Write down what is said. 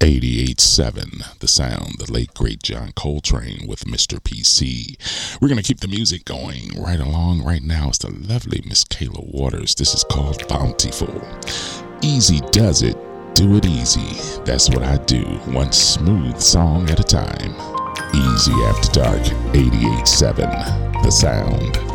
88.7, the sound, the late great John Coltrane with Mr. PC. We're going to keep the music going right along. Right now, it's the lovely Miss Kayla Waters. This is called Bountiful. Easy does it, do it easy. That's what I do, one smooth song at a time. Easy After Dark, 88.7, the sound.